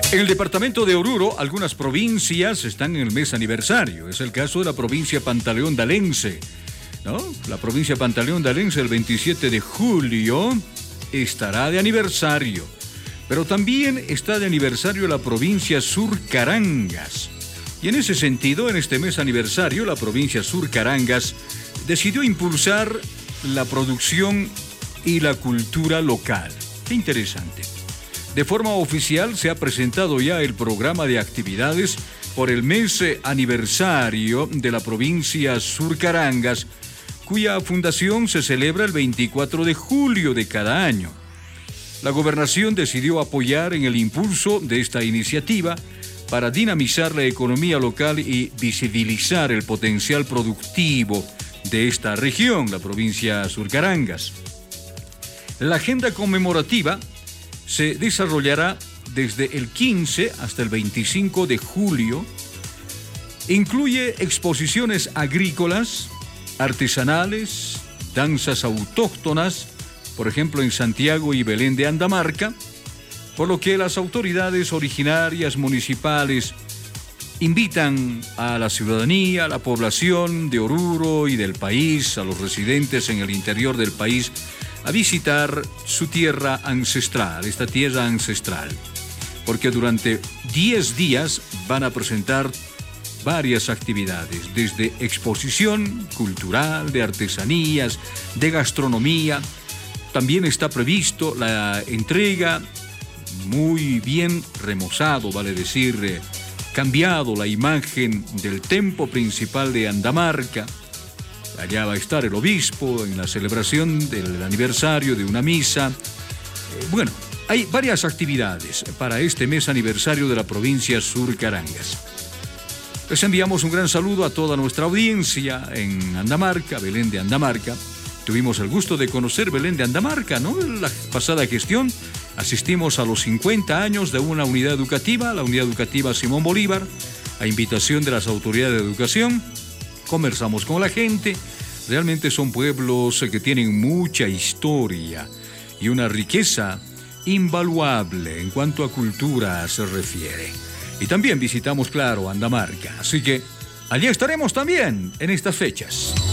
En el departamento de Oruro, algunas provincias están en el mes aniversario. Es el caso de la provincia Pantaleón-Dalense, ¿no? La provincia Pantaleón-Dalense el 27 de julio estará de aniversario. Pero también está de aniversario la provincia Surcarangas. Y en ese sentido, en este mes aniversario, la provincia Surcarangas decidió impulsar la producción y la cultura local. Qué interesante. De forma oficial se ha presentado ya el programa de actividades por el mes aniversario de la provincia Surcarangas, cuya fundación se celebra el 24 de julio de cada año. La gobernación decidió apoyar en el impulso de esta iniciativa para dinamizar la economía local y visibilizar el potencial productivo de esta región, la provincia Surcarangas. La agenda conmemorativa se desarrollará desde el 15 hasta el 25 de julio. Incluye exposiciones agrícolas, artesanales, danzas autóctonas, por ejemplo en Santiago y Belén de Andamarca, por lo que las autoridades originarias municipales invitan a la ciudadanía, a la población de Oruro y del país, a los residentes en el interior del país, a visitar su tierra ancestral, esta tierra ancestral, porque durante 10 días van a presentar varias actividades, desde exposición cultural, de artesanías, de gastronomía. También está previsto la entrega, muy bien remozado, vale decir, cambiado la imagen del templo principal de Andamarca. Allá va a estar el obispo en la celebración del aniversario de una misa. Bueno, hay varias actividades para este mes aniversario de la provincia Surcarangas. Les enviamos un gran saludo a toda nuestra audiencia en Andamarca, Belén de Andamarca. Tuvimos el gusto de conocer Belén de Andamarca, ¿no? En la pasada gestión asistimos a los 50 años de una unidad educativa, la unidad educativa Simón Bolívar, a invitación de las autoridades de educación. Conversamos con la gente. Realmente son pueblos que tienen mucha historia y una riqueza invaluable en cuanto a cultura se refiere. Y también visitamos, claro, Andamarca. Así que allí estaremos también en estas fechas.